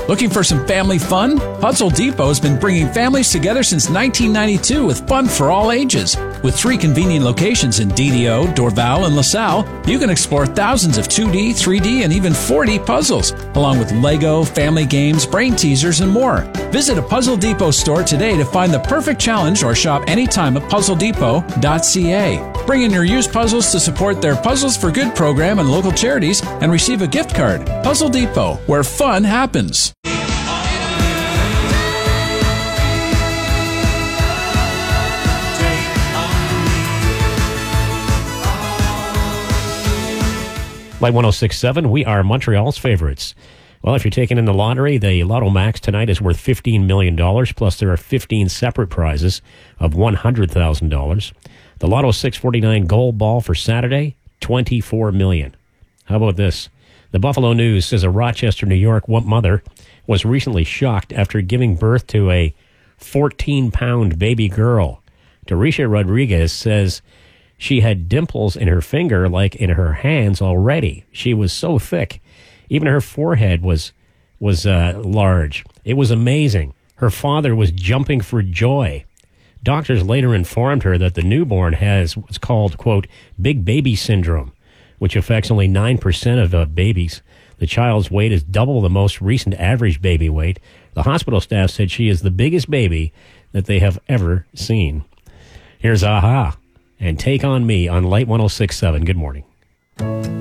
Looking for some family fun? Puzzle Depot has been bringing families together since 1992 with fun for all ages. With 3 convenient locations in DDO, Dorval, and LaSalle, you can explore thousands of 2D, 3D, and even 4D puzzles, along with Lego, family games, brain teasers, and more. Visit a Puzzle Depot store today to find the perfect challenge or shop anytime at puzzledepot.ca. Bring in your used puzzles to support their Puzzles for Good program and local charities and receive a gift card. Puzzle Depot, where fun happens. Light 106.7, we are Montreal's favorites. Well, if you're taking in the lottery, the Lotto Max tonight is worth $15 million, plus there are 15 separate prizes of $100,000. The Lotto 649 Gold Ball for Saturday, $24 million. How about this? The Buffalo News says a Rochester, New York mother was recently shocked after giving birth to a 14-pound baby girl. Teresha Rodriguez says she had dimples in her finger like in her hands already. She was so thick. Even her forehead was large. It was amazing. Her father was jumping for joy. Doctors later informed her that the newborn has what's called, quote, big baby syndrome, which affects only 9% of babies. The child's weight is double the most recent average baby weight. The hospital staff said she is the biggest baby that they have ever seen. Here's Aha and Take On Me on Light 106.7. Good morning.